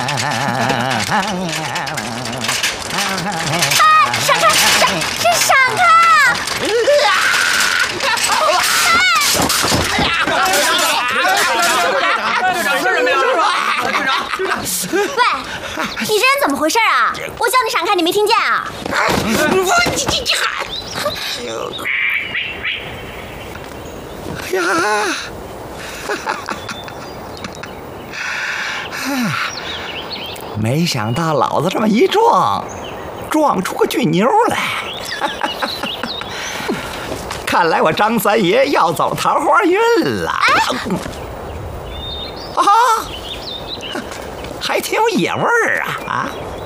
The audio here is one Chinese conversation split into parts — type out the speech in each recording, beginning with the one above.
闪开！闪开！喂，你这人怎么回事啊？我叫你闪开，你没听见啊？ 哎呀！没想到老子这么一撞出个巨妞来。看来我张三爷要走桃花运了。啊，还挺有野味儿啊！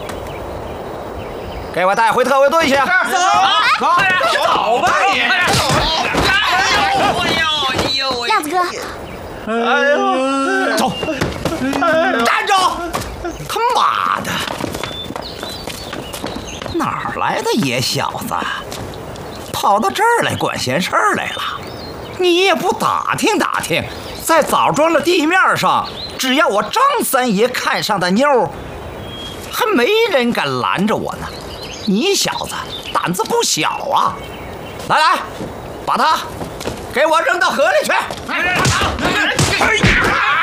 给我带回特务队去。 走吧你！ 亮子哥， 哎呦， 走！站住！他妈的！哪儿来的野小子，跑到这儿来管闲事儿来了？你也不打听打听，在枣庄的地面上，只要我张三爷看上的妞，还没人敢拦着我呢。你小子胆子不小啊！来，把他给我扔到河里去！